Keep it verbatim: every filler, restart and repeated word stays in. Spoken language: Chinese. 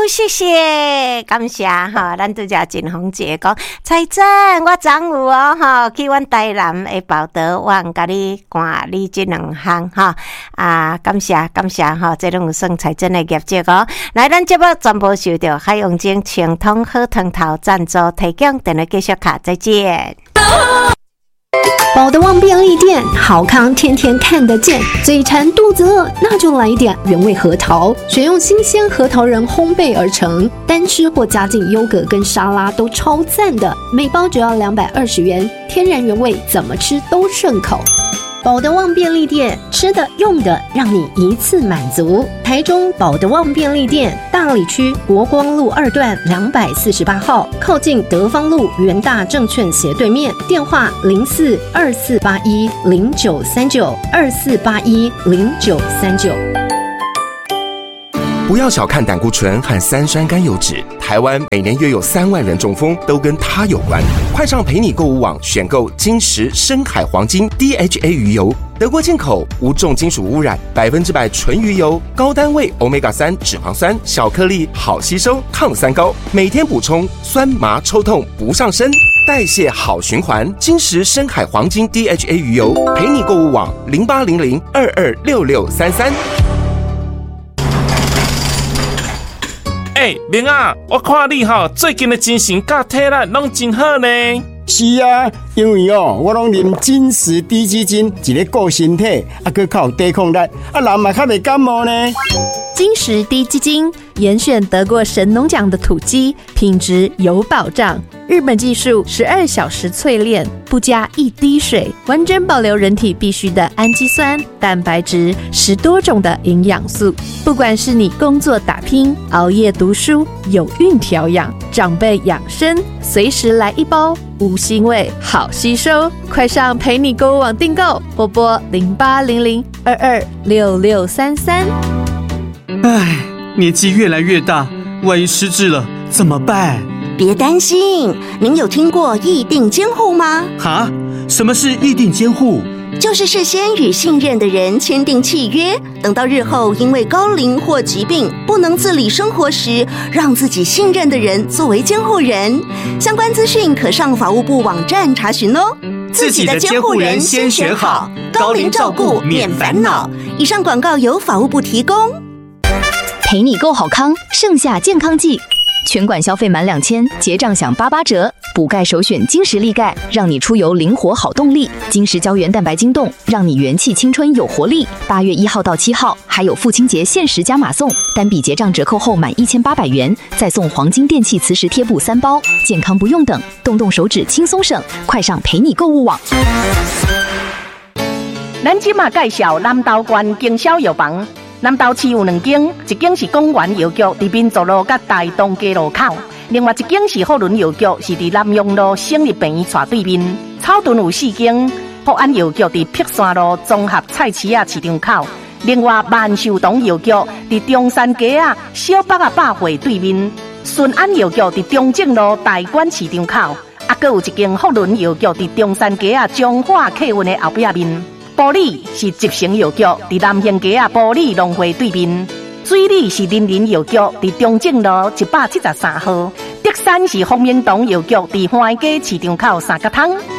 谢谢，感谢哈，咱拄则真红姐讲，彩珍，我昨有哦哈，去阮台南的宝德网，甲你看你这两项哈啊，感谢感谢哈，这拢有算彩珍的业绩哦。来，咱节目全部受到海洋精清通好汤头赞助提供，等下继续卡，再见。 宝德旺便利店，好康天天看得见。嘴馋肚子饿，那就来一点原味核桃，选用新鲜核桃仁烘焙而成，单吃或加进优格跟沙拉都超赞的。每包只要两百二十元，天然原味，怎么吃都顺口。宝德旺便利店，吃的用的让你一次满足。台中宝德旺便利店，大里区国光路二段两百四十八号，靠近德芳路元大证券斜对面。电话零四二四八一零九三九二四八一零九三九。 不要小看胆固醇和三酸甘油脂，台湾每年约有三万人中风，都跟它有关。快上陪你购物网选购金石深海黄金 D H A 鱼油，德国进口，无重金属污染，百分之百纯鱼油，高单位 欧米伽三 脂肪酸，小颗粒，好吸收，抗三高，每天补充，酸麻抽痛不上身，代谢好循环。金石深海黄金 D H A 鱼油，陪你购物网零八零零二二六六三三。 哎、欸，明啊，我看你哈最近的精神甲体力拢真好呢。 是啊，因为哦，我拢啉金石低基金，一个顾身体，啊，佮较有抵抗力，啊，人嘛较袂感冒呢。 金石低基金严选得过神农奖的土鸡，品质有保障。日本技术十二小时淬炼，不加一滴水，完整保留人体必需的氨基酸、蛋白质，十多种的营养素。不管是你工作打拼、熬夜读书、有孕调养、长辈养生，随时来一包，无腥味，好吸收。快上陪你购物网订购，拨拨零八零零二二六六三三。 唉，年纪越来越大，万一失智了怎么办？ 别担心，您有听过议定监护吗？ 哈？什么是议定监护？ 就是事先与信任的人签订契约，等到日后因为高龄或疾病不能自理生活时，让自己信任的人作为监护人。相关资讯可上法务部网站查询哦。 自己的监护人先选好，高龄照顾免烦恼。 以上广告由法务部提供。 陪你购好康，盛夏健康季。全馆消费满两千，结账享八八折。补钙首选金石力钙，让你出游灵活好动力。金石胶原蛋白晶冻，让你元气青春有活力。八月一号到七号，还有父亲节限时加码送，单笔结账折扣后满一千八百元，再送黄金电器磁石贴布三包。健康不用等，动动手指轻松省，快上陪你购物网。 咱即马介绍南投县经销药房。南投市有两间，一间是公园药局，伫民族路甲大东街路口；另外一间是福伦药局，是伫南阳路省立病院斜对面。草屯有四间，福安药局伫碧山路综合菜市仔市场口；另外万寿堂药局伫中山街啊小北啊百货对面。顺安药局伫中正路大馆市场口，啊，阁有一间福伦药局伫中山街啊彰化客运的后壁面。埔里是集成药局，伫南兴街啊埔里农会对面；水里是林林药局，伫中正路一百七十三号；德山是丰明堂药局，伫花街市场口三角汤。